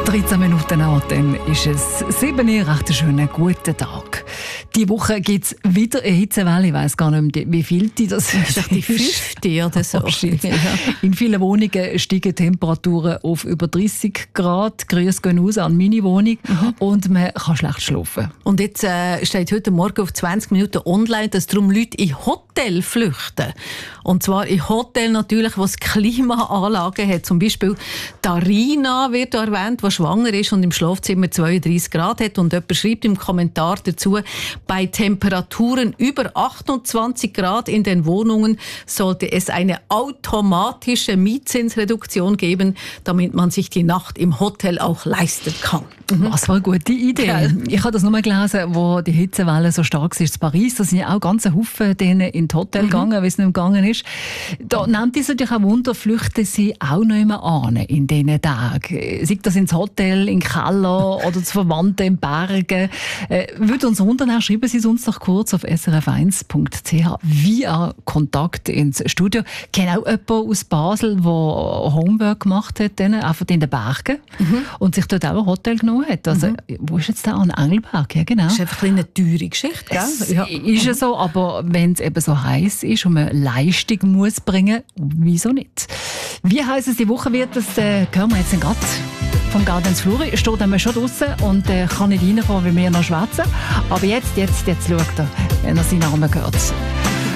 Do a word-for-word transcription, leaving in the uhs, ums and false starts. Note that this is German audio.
dreizehn Minuten an, dann ist es sieben Uhr. Recht einen schönen guten Tag. Diese Woche gibt es wieder eine Hitzewelle. Ich weiss gar nicht mehr, wie viel die das ist. Das ist die fünfte oder so. Ja. In vielen Wohnungen steigen Temperaturen auf über dreißig Grad. Grüße gehen raus an meine Wohnung. Mhm. Und man kann schlecht schlafen. Und jetzt äh, steht heute Morgen auf zwanzig Minuten online, dass darum Leute in Hotel flüchten. Und zwar in Hotel natürlich, wo es Klimaanlagen hat. Zum Beispiel Darina wird erwähnt, die schwanger ist und im Schlafzimmer zweiunddreißig Grad hat. Und jemand schreibt im Kommentar dazu, bei Temperaturen über achtundzwanzig Grad in den Wohnungen sollte es eine automatische Mietzinsreduktion geben, damit man sich die Nacht im Hotel auch leisten kann. Mhm. Was für eine gute Idee. Ja. Ich habe das nur mal gelesen, wo die Hitzewelle so stark ist in Paris. Da sind ja auch ganze Haufen denen in das Hotel mhm. gegangen, wie es nicht gegangen ist. Da nimmt es natürlich auch Wunder, flüchten sie auch nicht mehr an in diesen Tagen. Sei das ins Hotel, in den Keller oder zu Verwandten in Bergen. Äh, würde uns wundern, auch schreiben Sie es uns noch kurz auf s r f eins punkt c h via Kontakt ins Studio. Ich kenne auch jemanden aus Basel, der Homework gemacht hat, denen, einfach in den Bergen, mhm. und sich dort auch ein Hotel genommen hat. Also, mhm. wo ist jetzt da? An Engelberg, ja genau. Das ist einfach eine teure Geschichte, gell? Es ja. ist ja so, aber wenn es eben so heiß ist und man Leistung muss bringen, wieso nicht? Wie heiß es die Woche wird, das äh, hören wir jetzt gerade. Vom Gardens Fluri steht er schon draussen und äh, kann nicht reinkommen, weil wir noch schwätzen. Aber jetzt, jetzt, jetzt schaut er, wenn er seinen Namen hört.